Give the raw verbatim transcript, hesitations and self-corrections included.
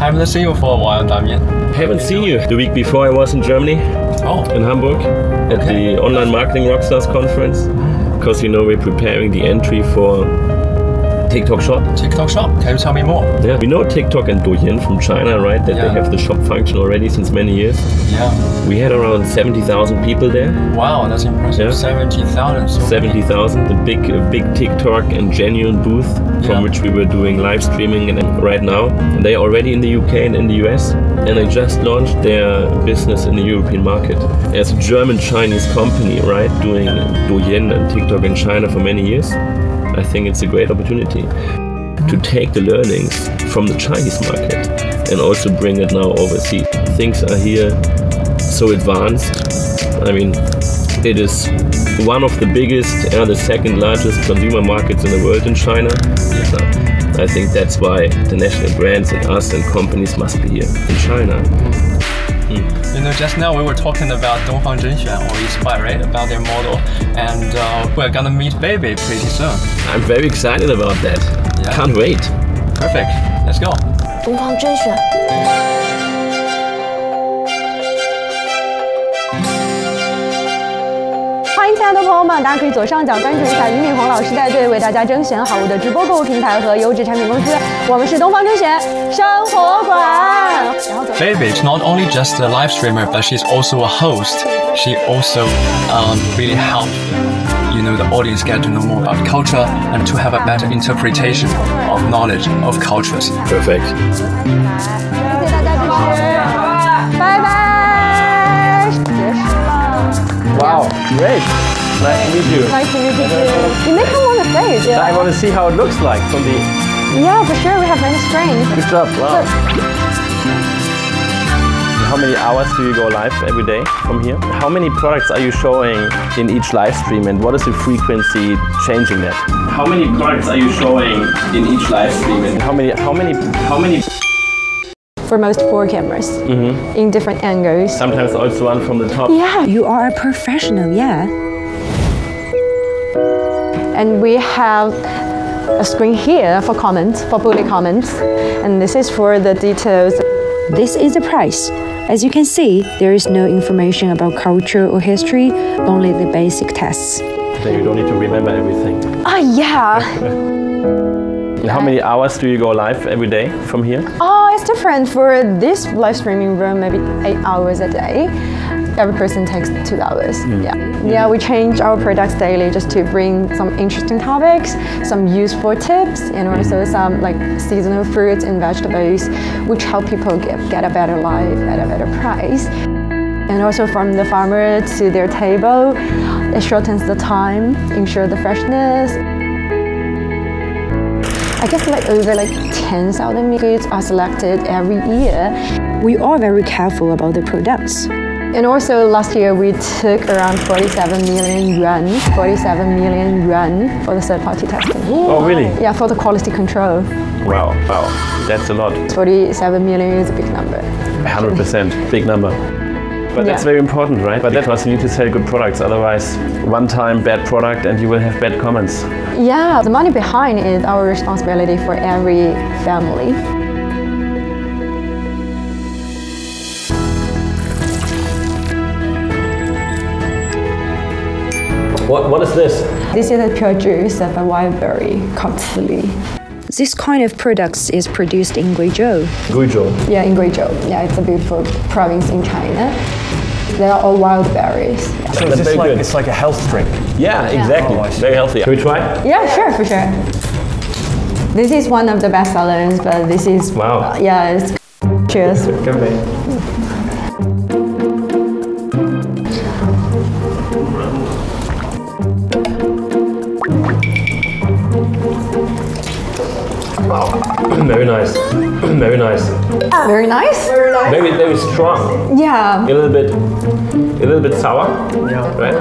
Haven't seen you for a while, Damien. Haven't seen you. The week before I was in Germany, oh. in Hamburg, at okay. the Online Marketing Rockstars conference. Because, you know, we're preparing the entry for TikTok Shop. TikTok Shop, can you tell me more? Yeah, we know TikTok and Douyin from China, right? That yeah. they have the shop function already since many years. Yeah. We had around seventy thousand people there. Wow, that's impressive. Yeah. seventy thousand. So seventy thousand. The big, uh, big TikTok and genuine booth from yeah. which we were doing live streaming and right now. And they are already in the U K and in the U S. And they just launched their business in the European market. As a German-Chinese company, right? Doing Douyin and TikTok in China for many years. I think it's a great opportunity to take the learnings from the Chinese market and also bring it now overseas. Things are here so advanced. I mean, it is one of the biggest and the second largest consumer markets in the world in China. So I think that's why the national brands and us and companies must be here in China. Mm. You know, just now we were talking about Dongfang Zhenxuan or Inspire, right? About their model, and uh, we're gonna meet Beibei pretty soon. I'm very excited about that. Yeah. Can't wait. Perfect. Let's go. Dongfang Zhenxuan.欢迎亲爱的朋友们，大家可以左上角关注一下俞敏洪老师带队为大家甄选好物的直播购物平台和优质产品公司。我们是东方甄选生活馆。 Beibei is not only just a live streamer, but she's also a host. She also um, really helped, you know, the audience get to know more about culture and to have a better interpretation of knowledge of cultures. Perfect. 谢谢大家支持，拜拜。结束了。 Wow, great. Nice to meet you. Nice to meet you too. You may come on the stage. Yeah. I want to see how it looks like from the. Yeah, for sure. We have many screens. Good job. Wow. How many hours do you go live every day from here? How many products are you showing in each live stream, and what is the frequency changing that? How many products are you showing in each live stream, and how many, how many, how many? For most four cameras, mm-hmm. in different angles. Sometimes also one from the top. Yeah, you are a professional, yeah. And we have a screen here for comments, for bullet comments, and this is for the details. This is the price. As you can see, there is no information about culture or history, only the basic tests. Then you don't need to remember everything. Ah, yeah. And how many hours do you go live every day from here? Oh, it's different. For this live streaming room, maybe eight hours a day. Every person takes two hours. Mm. Yeah, mm. yeah. We change our products daily just to bring some interesting topics, some useful tips, and also some like seasonal fruits and vegetables, which help people get get a better life at a better price. And also from the farmer to their table, it shortens the time, ensure the freshness. I guess like over like ten thousand goods are selected every year. We are very careful about the products. And also last year we took around forty-seven million yuan, forty-seven million yuan for the third-party testing. Oh, really? Yeah, for the quality control. Wow, wow, that's a lot. forty-seven million is a big number. one hundred percent, big number. But yeah. That's very important, right? But because you need to sell good products, otherwise one time bad product and you will have bad comments. Yeah, the money behind is our responsibility for every family. What, what is this? This is a pure juice of a wild berry called Cili. This kind of products is produced in Guizhou. Guizhou? Yeah, in Guizhou. Yeah, it's a beautiful province in China. They are all wild berries. Yeah. So is this like, it's like a health drink? Yeah, exactly. Oh, very healthy. Can we try? Yeah, sure, for sure. This is one of the best sellers, but this is... Wow. Uh, yeah, it's... Cheers. Come on. Wow, very nice, very nice. Very nice? Very, very strong. Yeah. A little bit, a little bit sour, yeah. Right?